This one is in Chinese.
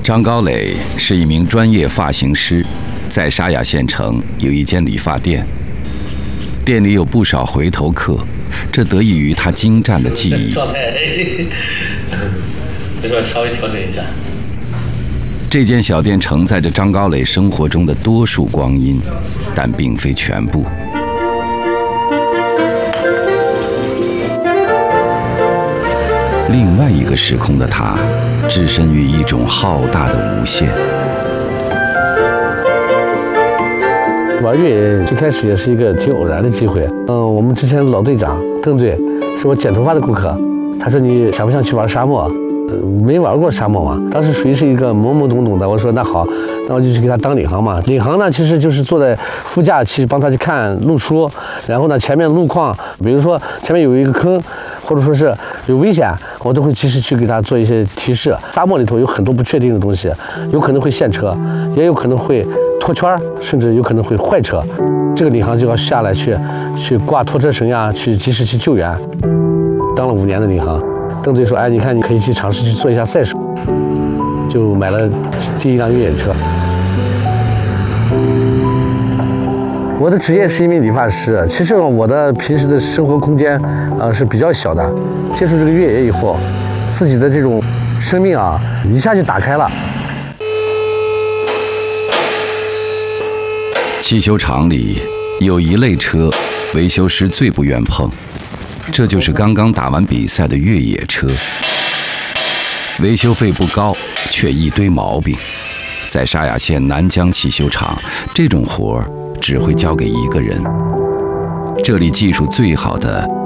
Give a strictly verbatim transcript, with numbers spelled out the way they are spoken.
张高磊是一名专业发型师，在沙雅县城有一间理发店，店里有不少回头客，这得益于他精湛的技艺。 状态，这边稍微调整一下。 这间小店承载着张高磊生活中的多数光阴，但并非全部。另外一个时空的他，置身于一种浩大的无限。 玩越野最开始也是一个挺偶然的机会。嗯，我们之前老队长邓队是我剪头发的顾客，他说你想不想去玩沙漠？呃，没玩过沙漠嘛，当时属于是一个懵懵懂懂的。我说那好，那我就去给他当领航嘛。领航呢，其实就是坐在副驾去帮他去看路书，然后呢前面路况，比如说前面有一个坑，或者说是有危险，我都会及时去给他做一些提示。沙漠里头有很多不确定的东西，有可能会陷车，也有可能会脱圈，甚至有可能会坏车。这个领航就要下来去去挂拖车绳呀，去及时去救援。当了五年的领航，邓队说：“哎，你看你可以去尝试去做一下赛手。”就买了第一辆越野车。我的职业是一名理发师，其实我的平时的生活空间，呃是比较小的。接触这个越野以后，自己的这种生命啊，一下就打开了。 汽修厂里有一类车，维修师最不愿碰，这就是刚刚打完比赛的越野车。维修费不高，却一堆毛病。在沙雅县南江汽修厂，这种活儿只会交给一个人。这里技术最好的